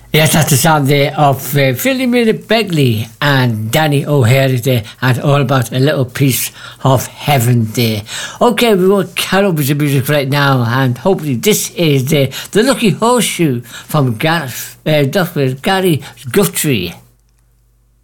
Yes, that's the song there of Philly Begley and Danny O'Hare there, and all about a little piece of heaven there. Okay, we will carry on with the music right now, and hopefully this is the Lucky Horseshoe from Gary Guthrie.